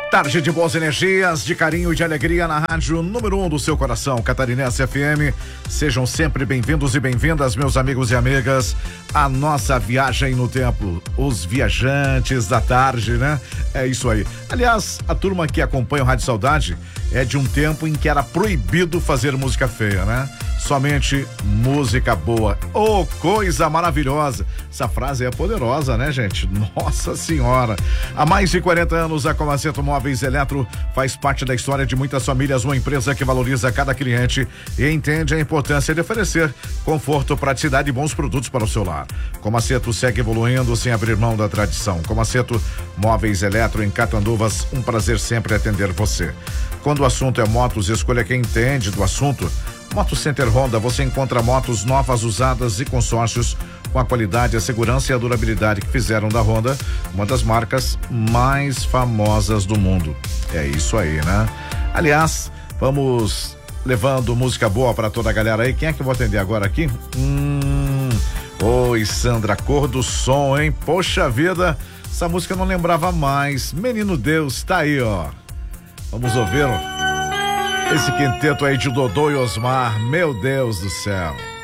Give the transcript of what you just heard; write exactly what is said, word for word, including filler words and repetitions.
Tarde de boas energias, de carinho e de alegria na rádio número um do seu coração, Catarinense F M. Sejam sempre bem-vindos e bem-vindas, meus amigos e amigas, a nossa viagem no tempo. Os viajantes da tarde, né? É isso aí. Aliás, a turma que acompanha o Rádio Saudade é de um tempo em que era proibido fazer música feia, né? Somente música boa. Oh, coisa maravilhosa. Essa frase é poderosa, né, gente? Nossa Senhora. Há mais de quarenta anos, a Comaceto Móveis Eletro faz parte da história de muitas famílias, uma empresa que valoriza cada cliente e entende a importância de oferecer conforto, praticidade e bons produtos para o seu lar. Comaceto segue evoluindo sem abrir mão da tradição. Comaceto Móveis Eletro em Catanduvas, um prazer sempre atender você. Quando o assunto é motos, escolha quem entende do assunto. Moto Center Honda, você encontra motos novas, usadas e consórcios com a qualidade, a segurança e a durabilidade que fizeram da Honda uma das marcas mais famosas do mundo. É isso aí, né? Aliás, vamos levando música boa para toda a galera aí. Quem é que eu vou atender agora aqui? Hum, oi, Sandra, cor do som, hein? Poxa vida, essa música eu não lembrava mais. Menino Deus, tá aí, ó. Vamos ouvir esse quinteto aí de Dodô e Osmar, meu Deus do céu.